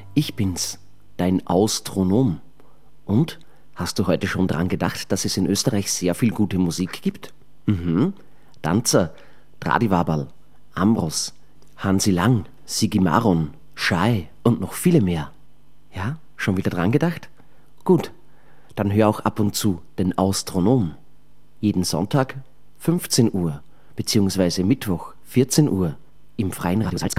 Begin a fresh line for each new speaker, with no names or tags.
Ich bin's, dein Austronom. Und? Hast du heute schon dran gedacht, dass es in Österreich sehr viel gute Musik gibt? Danzer, Tradivaberl, Ambros, Hansi Lang, Sigi Maron, Schei und noch viele mehr. Ja, schon wieder dran gedacht? Gut, dann hör auch ab und zu den Austronom. Jeden Sonntag 15 Uhr, beziehungsweise Mittwoch 14 Uhr im Freien Radio Salzkammergut.